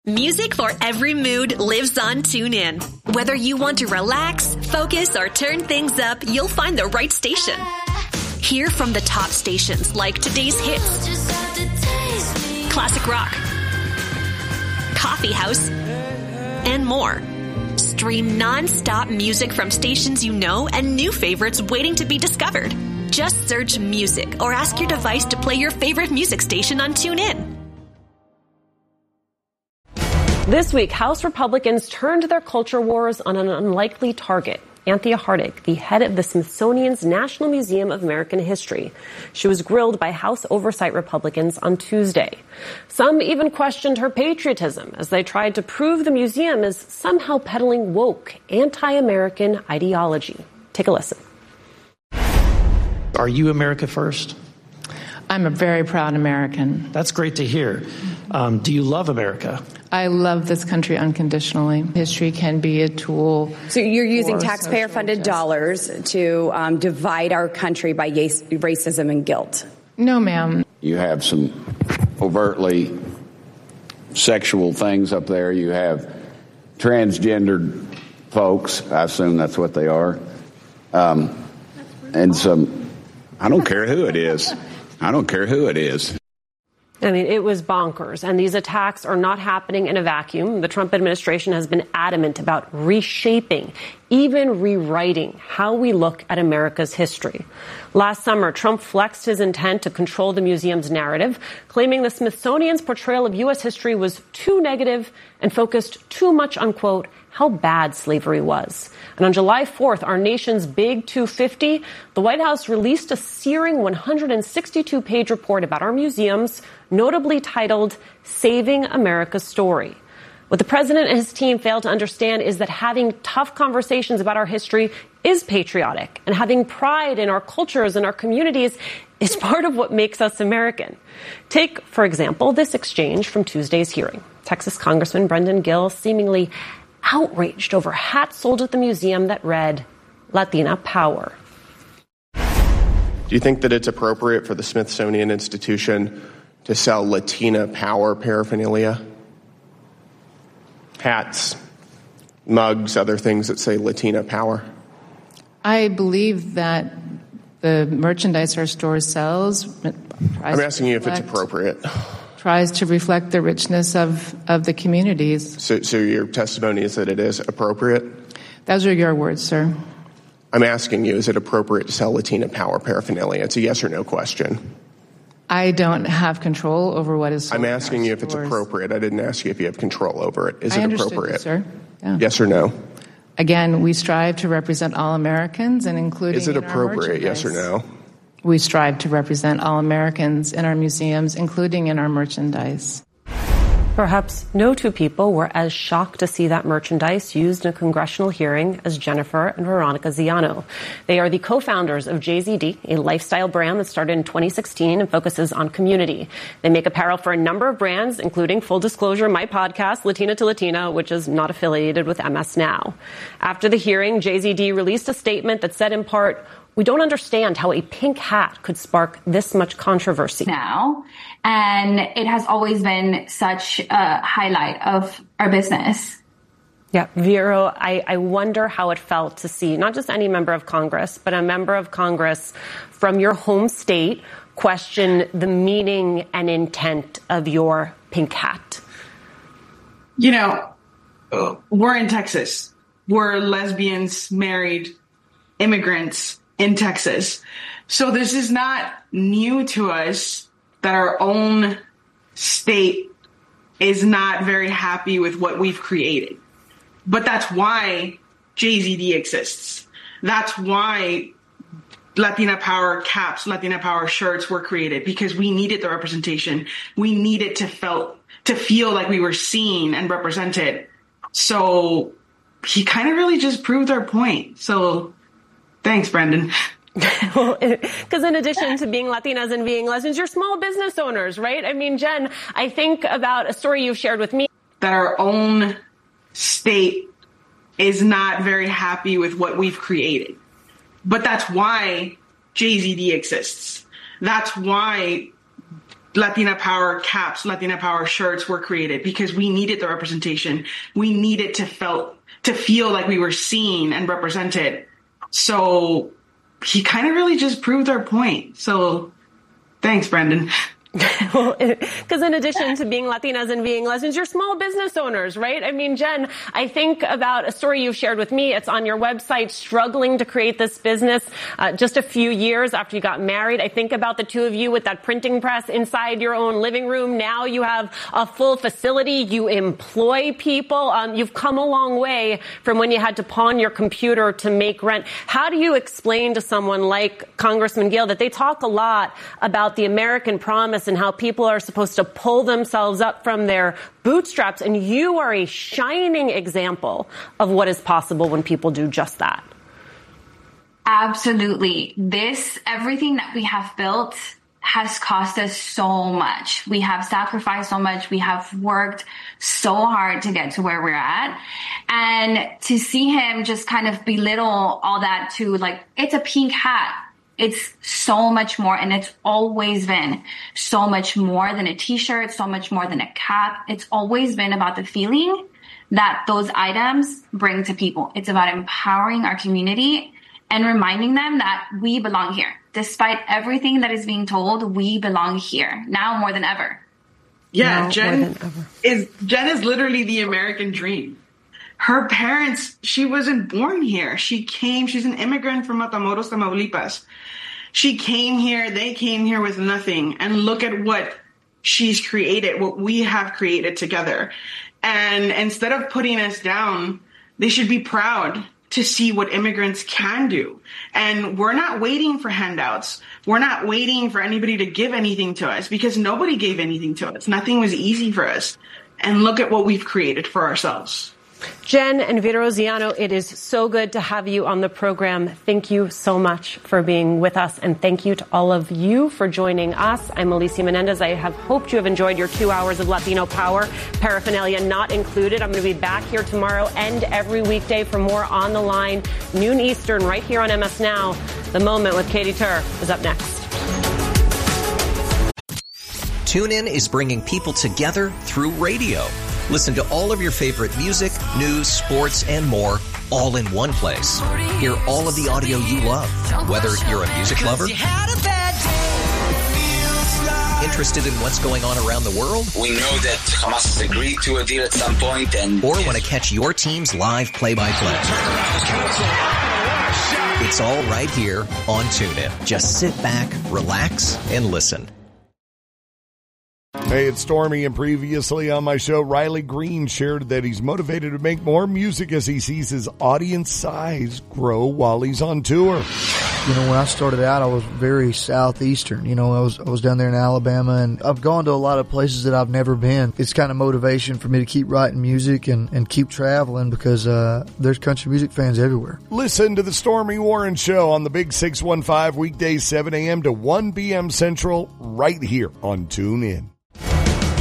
Music for every mood lives on TuneIn. Whether you want to relax, focus, or turn things up, you'll find the right station. Hear from the top stations like today's hits, classic rock, coffee house, and more. Stream non-stop music from stations you know and new favorites waiting to be discovered. Just search music or ask your device to play your favorite music station on TuneIn. This week, House Republicans turned their culture wars on an unlikely target. Anthea Hartig, the head of the Smithsonian's National Museum of American History. She was grilled by House Oversight Republicans on Tuesday. Some even questioned her patriotism as they tried to prove the museum is somehow peddling woke, anti-American ideology. Take a listen. Are you America first? I'm a very proud American. That's great to hear. Do you love America? I love this country unconditionally. History can be a tool. So you're using taxpayer-funded dollars to divide our country by racism and guilt? No, ma'am. You have some overtly sexual things up there. You have transgendered folks. I assume that's what they are. And some, I don't care who it is. I don't care who it is. I mean, it was bonkers, and these attacks are not happening in a vacuum. The Trump administration has been adamant about reshaping, even rewriting how we look at America's history. Last summer, Trump flexed his intent to control the museum's narrative, claiming the Smithsonian's portrayal of U.S. history was too negative and focused too much on, quote, how bad slavery was. And on July 4th, our nation's Big 250, the White House released a searing 162-page report about our museums, notably titled Saving America's Story. What the president and his team failed to understand is that having tough conversations about our history is patriotic, and having pride in our cultures and our communities is part of what makes us American. Take, for example, this exchange from Tuesday's hearing. Texas Congressman Brendan Gill seemingly outraged over hats sold at the museum that read, Latina Power. Do you think that it's appropriate for the Smithsonian Institution to sell Latina Power paraphernalia? Hats, mugs, other things that say Latina Power? I believe that the merchandise our store sells... I'm asking you if it's appropriate. Tries to reflect the richness of the communities. So your testimony is that it is appropriate? Those are your words, sir. I'm asking you, is it appropriate to sell Latina Power paraphernalia? It's a yes or no question. I don't have control over what is sold. I'm asking you if it's appropriate. I didn't ask you if you have control over it. Is it appropriate? You, sir. Yeah. Yes or no? Again, we strive to represent all Americans, and including Is it appropriate, yes or no? We strive to represent all Americans in our museums, including in our merchandise. Perhaps no two people were as shocked to see that merchandise used in a congressional hearing as Jennifer and Veronica Ziano. They are the co-founders of JZD, a lifestyle brand that started in 2016 and focuses on community. They make apparel for a number of brands, including, full disclosure, my podcast, Latina to Latina, which is not affiliated with MS Now. After the hearing, JZD released a statement that said in part, we don't understand how a pink hat could spark this much controversy. Now, and it has always been such a highlight of our business. Yeah, Vero, I wonder how it felt to see not just any member of Congress, but a member of Congress from your home state question the meaning and intent of your pink hat. You know, we're in Texas. We're lesbians, married, immigrants in Texas. So this is not new to us that our own state is not very happy with what we've created. But that's why JZD exists. That's why Latina Power caps, Latina Power shirts were created, because we needed the representation. We needed to feel like we were seen and represented. So he kind of really just proved our point. So thanks, Brendan. Well, because in addition to being Latinas and being lesbians, you're small business owners, right? I mean, Jen, I think about a story you've shared with me. That our own state is not very happy with what we've created. But that's why JZD exists. That's why Latina Power caps, Latina Power shirts were created because we needed the representation. We needed to feel like we were seen and represented. So he kind of really just proved our point. So thanks, Brandon. Because in addition to being Latinas and being lesbians, you're small business owners, right? I mean, Jen, I think about a story you've shared with me. It's on your website, struggling to create this business just a few years after you got married. I think about the two of you with that printing press inside your own living room. Now you have a full facility. You employ people. You've come a long way from when you had to pawn your computer to make rent. How do you explain to someone like Congressman Gale that they talk a lot about the American promise and how people are supposed to pull themselves up from their bootstraps, and you are a shining example of what is possible when people do just that? Absolutely. Everything that we have built has cost us so much. We have sacrificed so much. We have worked so hard to get to where we're at. And to see him just kind of belittle all that to like, it's a pink hat. It's so much more, and it's always been so much more than a t-shirt, so much more than a cap. It's always been about the feeling that those items bring to people. It's about empowering our community and reminding them that we belong here. Despite everything that is being told, we belong here now more than ever. Yeah, Jen is literally the American dream. Her parents, she wasn't born here. She's an immigrant from Matamoros, Tamaulipas. She came here, they came here with nothing. And look at what she's created, what we have created together. And instead of putting us down, they should be proud to see what immigrants can do. And we're not waiting for handouts. We're not waiting for anybody to give anything to us because nobody gave anything to us. Nothing was easy for us. And look at what we've created for ourselves. Jen and Vera Rosiano, it is so good to have you on the program. Thank you so much for being with us, and thank you to all of you for joining us. I'm Alicia Menendez. I have hoped you have enjoyed your 2 hours of Latino Power, paraphernalia not included. I'm going to be back here tomorrow and every weekday for more On the Line, noon Eastern, right here on MS Now. The Moment with Katie Tur is up next. TuneIn is bringing people together through radio. Listen to all of your favorite music, news, sports, and more all in one place. Hear all of the audio you love, whether you're a music lover, interested in what's going on around the world. We know that Hamas has agreed to a deal at some point, or want to catch your team's live play-by-play. It's all right here on TuneIn. Just sit back, relax, and listen. Hey, it's Stormy, and previously on my show, Riley Green shared that he's motivated to make more music as he sees his audience size grow while he's on tour. You know, when I started out, I was very southeastern. You know, I was down there in Alabama, and I've gone to a lot of places that I've never been. It's kind of motivation for me to keep writing music and keep traveling because there's country music fans everywhere. Listen to the Stormy Warren Show on the Big 615 weekdays 7 a.m. to 1 p.m. Central right here on TuneIn.